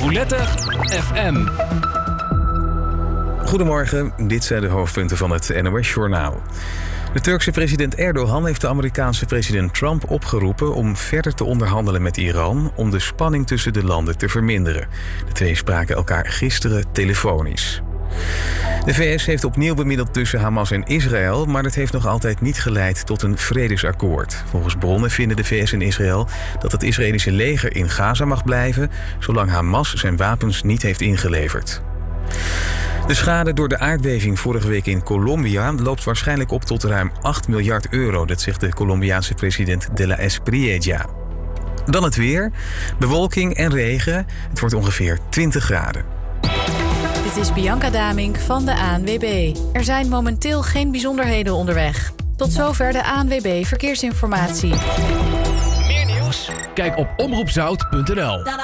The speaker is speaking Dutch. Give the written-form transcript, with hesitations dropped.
Roulette FM. Goedemorgen, dit zijn de hoofdpunten van het NOS-journaal. De Turkse president Erdogan heeft de Amerikaanse president Trump opgeroepen om verder te onderhandelen met Iran om de spanning tussen de landen te verminderen. De twee spraken elkaar gisteren telefonisch. De VS heeft opnieuw bemiddeld tussen Hamas en Israël, maar dat heeft nog altijd niet geleid tot een vredesakkoord. Volgens bronnen vinden de VS en Israël dat het Israëlische leger in Gaza mag blijven, zolang Hamas zijn wapens niet heeft ingeleverd. De schade door de aardbeving vorige week in Colombia loopt waarschijnlijk op tot ruim 8 miljard euro. Dat zegt de Colombiaanse president de la Espriella. Dan het weer. Bewolking en regen. Het wordt ongeveer 20 graden. Dit is Bianca Damink van de ANWB. Er zijn momenteel geen bijzonderheden onderweg. Tot zover de ANWB Verkeersinformatie. Meer nieuws? Kijk op omroepzout.nl.